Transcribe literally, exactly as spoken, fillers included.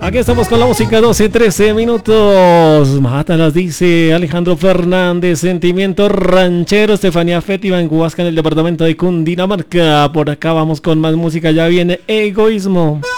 Aquí estamos con la música, doce, trece minutos. Mátalas, dice Alejandro Fernández. Sentimiento ranchero, Estefanía Fétiva en Huasca, en el departamento de Cundinamarca. Por acá vamos con más música, ya viene Egoísmo.